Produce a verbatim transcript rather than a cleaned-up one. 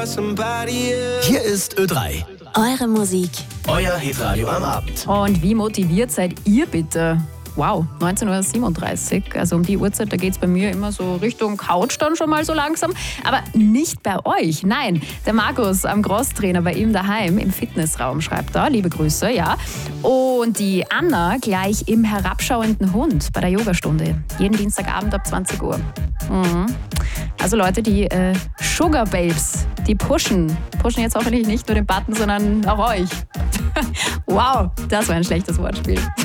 Hier ist Ö drei. Eure Musik. Euer Hitradio am Abend. Und wie motiviert seid ihr bitte? Wow, neunzehn Uhr siebenunddreißig, also um die Uhrzeit, da geht es bei mir immer so Richtung Couch dann schon mal so langsam. Aber nicht bei euch, nein. Der Markus am Crosstrainer bei ihm daheim im Fitnessraum schreibt da, liebe Grüße, ja. Und die Anna gleich im herabschauenden Hund bei der Yogastunde, jeden Dienstagabend ab zwanzig Uhr. Mhm. Also Leute, die äh, Sugar Babes, die pushen, pushen jetzt hoffentlich nicht nur den Button, sondern auch euch. Wow, das war ein schlechtes Wortspiel.